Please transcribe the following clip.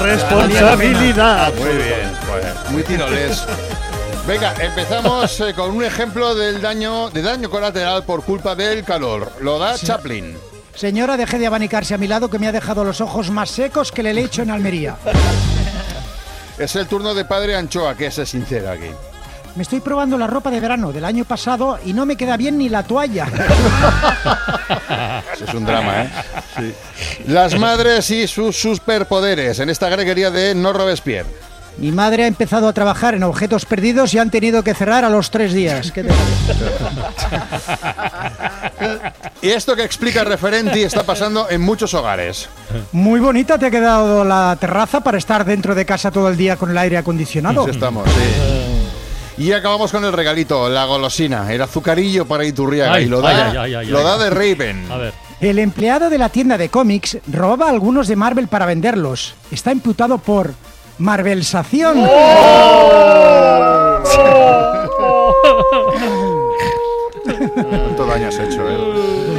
responsabilidad. Muy bien, muy tiroles. Venga, empezamos con un ejemplo de daño colateral por culpa del calor. Lo da Chaplin. Señora, deje de abanicarse a mi lado, que me ha dejado los ojos más secos que el helecho en Almería. Es el turno de Padre Anchoa, que es sincero aquí. Me estoy probando la ropa de verano del año pasado y no me queda bien ni la toalla. Eso es un drama, ¿eh? Sí. Las madres y sus superpoderes en esta greguería de No Robespierre. Mi madre ha empezado a trabajar en objetos perdidos y han tenido que cerrar a los 3 días. ¿Qué te parece? Y esto que explica Referenti está pasando en muchos hogares. Muy bonita te ha quedado la terraza para estar dentro de casa todo el día con el aire acondicionado. Sí, estamos, sí. Y acabamos con el regalito, la golosina, el azucarillo para Iturriaga. Y lo da de Raven. A ver. El empleado de la tienda de cómics robaba algunos de Marvel para venderlos. Está imputado por Marvelsación. ¿Cuánto daño has hecho, eh?